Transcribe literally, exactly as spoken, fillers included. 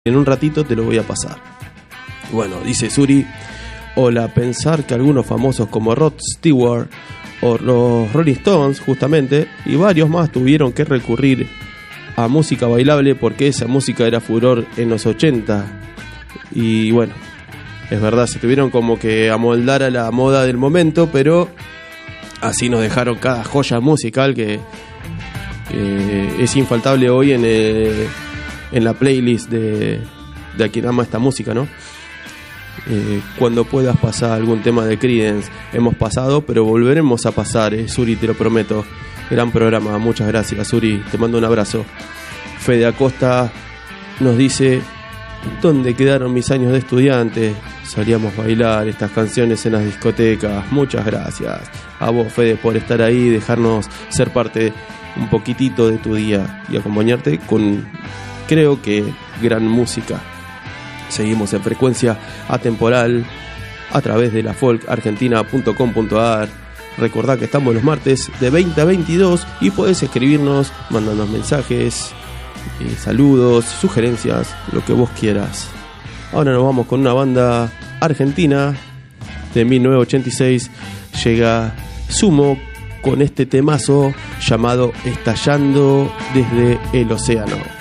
En un ratito te lo voy a pasar. Bueno, dice Suri: hola, pensar que algunos famosos como Rod Stewart o los Rolling Stones, justamente, y varios más tuvieron que recurrir a música bailable porque esa música era furor en los ochenta. Y bueno, es verdad, se tuvieron como que amoldar a la moda del momento, pero así nos dejaron cada joya musical que eh, es infaltable hoy en el... en la playlist de, de a quien ama esta música, ¿no? Eh, cuando puedas pasar algún tema de Creedence. Hemos pasado, pero volveremos a pasar, eh, Suri, te lo prometo. Gran programa, muchas gracias, Suri, te mando un abrazo. Fede Acosta nos dice: ¿dónde quedaron mis años de estudiante? Solíamos bailar estas canciones en las discotecas. Muchas gracias a vos, Fede, por estar ahí, dejarnos ser parte un poquitito de tu día y acompañarte con, creo que, gran música. Seguimos en frecuencia atemporal a través de la folk argentina punto com punto a r. Recordá que estamos los martes de veinte a veintidós y podés escribirnos, mandarnos mensajes, eh, saludos, sugerencias, lo que vos quieras. Ahora nos vamos con una banda argentina de mil novecientos ochenta y seis. Llega Sumo con este temazo llamado Estallando desde el Océano.